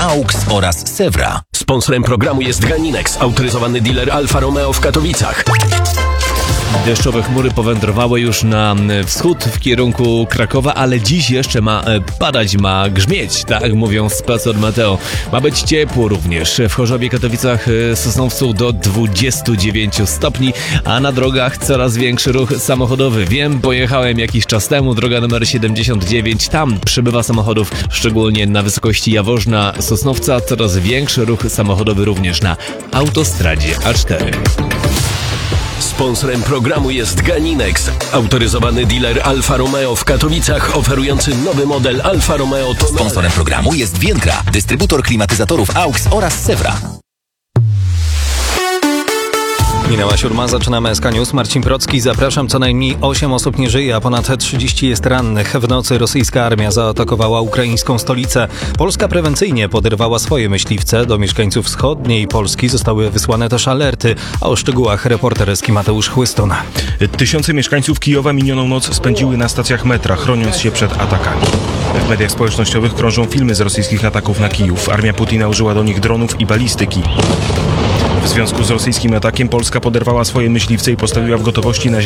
AUX oraz Sewra. Sponsorem programu jest Ganinex, autoryzowany dealer Alfa Romeo w Katowicach. Deszczowe chmury powędrowały już na wschód w kierunku Krakowa, ale dziś jeszcze ma padać, ma grzmieć, tak mówią z Placu od Mateo. Ma być ciepło również. W Chorzowie, Katowicach, Sosnowcu do 29 stopni, a na drogach coraz większy ruch samochodowy. Wiem, pojechałem jakiś czas temu, droga numer 79, tam przybywa samochodów, szczególnie na wysokości Jaworzna, Sosnowca, coraz większy ruch samochodowy również na autostradzie A4. Sponsorem programu jest Ganinex, autoryzowany dealer Alfa Romeo w Katowicach, oferujący nowy model Alfa Romeo Tonale. Sponsorem programu jest Więdra, dystrybutor klimatyzatorów AUX oraz Sewra. Minęła 7, zaczynamy SK News. Marcin Procki, zapraszam. Co najmniej 8 osób nie żyje, a ponad 30 jest rannych. W nocy rosyjska armia zaatakowała ukraińską stolicę. Polska prewencyjnie poderwała swoje myśliwce. Do mieszkańców wschodniej Polski zostały wysłane też alerty. A o szczegółach reporterski Mateusz Chłystun. Tysiące mieszkańców Kijowa minioną noc spędziły na stacjach metra, chroniąc się przed atakami. W mediach społecznościowych krążą filmy z rosyjskich ataków na Kijów. Armia Putina użyła do nich dronów i balistyki. W związku z rosyjskim atakiem Polska poderwała swoje myśliwce i postawiła w gotowości na